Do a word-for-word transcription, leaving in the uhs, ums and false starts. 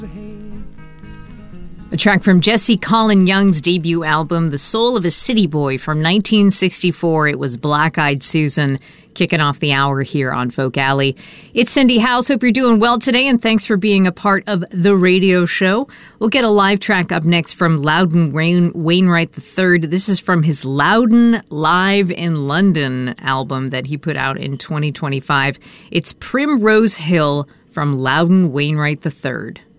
A track from Jesse Colin Young's debut album, The Soul of a City Boy, from nineteen sixty-four. It was Black Eyed Susan, kicking off the hour here on Folk Alley. It's Cindy House. Hope you're doing well today, and thanks for being a part of the radio show. We'll get a live track up next from Loudon Wain- Wainwright the third. This is from his Loudon Live in London album that he put out in twenty twenty-five. It's Primrose Hill from Loudon Wainwright the third.